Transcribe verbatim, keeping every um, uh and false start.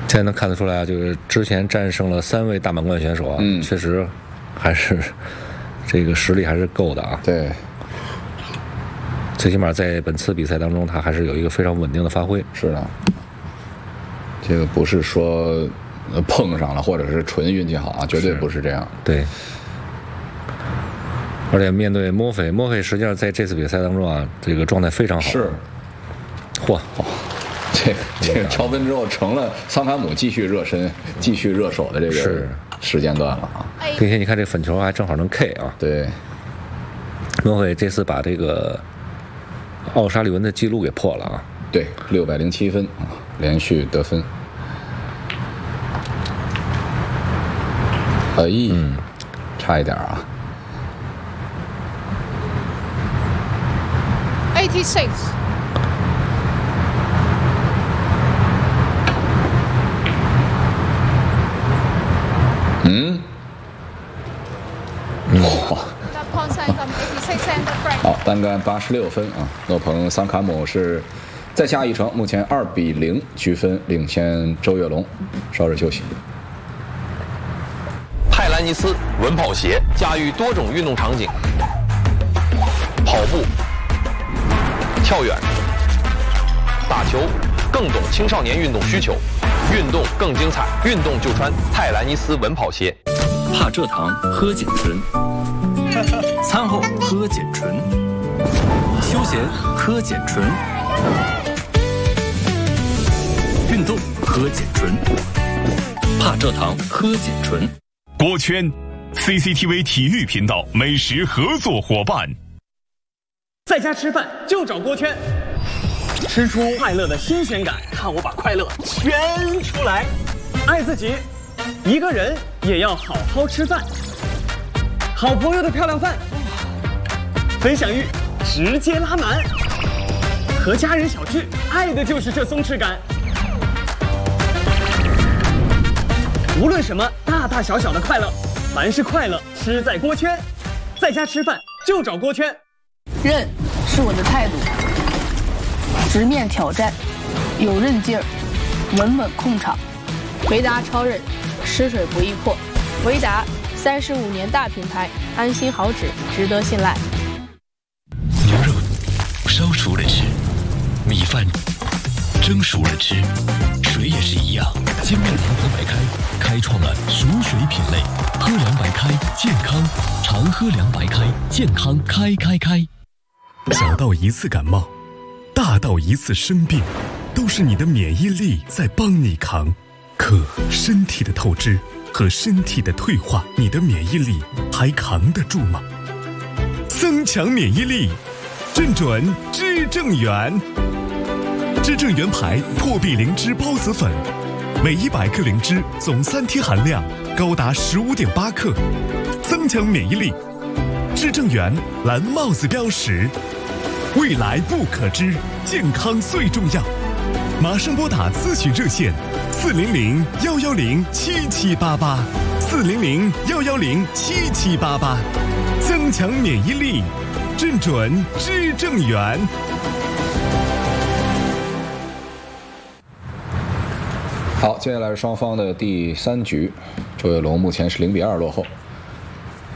现在能看得出来啊，就是之前战胜了三位大满贯选手啊，嗯，确实还是这个实力还是够的啊。 对， 最起码在本次比赛当中，他还是有一个非常稳定的发挥。 是的，这个不是说碰上了或者是纯运气好啊，绝对不是这样。 对。而且面对莫菲，莫菲实际上在这次比赛当中啊，这个状态非常好。 是。 嚯！ 这这个超分之后成了桑卡姆继续热身、继续热手的这个时间段了啊！ 并且你看这粉球还正好能 K 啊！ 对， 莫菲这次把这个奥沙利文的记录给破了啊！ 对，六百零七分啊，连续得分。哎，嗯，差一点啊。 eighty-six。 嗯，哇！好，单杆八十六分啊！诺鹏桑卡姆是再下一城，目前二比零局分领先周跃龙，稍事休息。 泰兰尼斯稳跑鞋驾驭多种运动场景，跑步、跳远、打球，更懂青少年运动需求。运动更精彩，运动就穿泰兰尼斯稳跑鞋。 帕蔗糖喝碱醇，餐后喝碱醇，休闲喝碱醇，运动喝碱醇，帕蔗糖喝碱醇。 锅圈 ，C C T V 体育频道美食合作伙伴。 在家吃饭就找锅圈。吃出快乐的新鲜感，看我把快乐圈出来。爱自己，一个人也要好好吃饭。好朋友的漂亮饭，分享欲直接拉满。和家人小聚，爱的就是这松弛感。无论什么大大小小的快乐，凡是快乐吃在锅圈。在家吃饭就找锅圈。 韧是我的态度。直面挑战，有韧劲儿，稳稳控场。 回答超韧，吃水不易破。回答三十五年大品牌，安心好脂，值得信赖。 牛肉烧熟了吃，米饭蒸熟了吃，水也是一样。精酿良白白开开创了熟水品类，喝凉白开健康，常喝凉白开健康开开开。 小到一次感冒，大到一次生病，都是你的免疫力在帮你扛。可身体的透支和身体的退化，你的免疫力还扛得住吗？增强免疫力，正准知正元。知正元牌破壁灵芝孢子粉，每一百克灵芝总三天含量高达十五点八克，增强免疫力。知正元蓝帽子标识。未来不可知，健康最重要。马上拨打咨询热线：四零零幺幺零七七八八，四零零幺幺零七七八八。增强免疫力，正准知正元。 好，接下来是双方的第三局，周跃龙目前是零比二落后。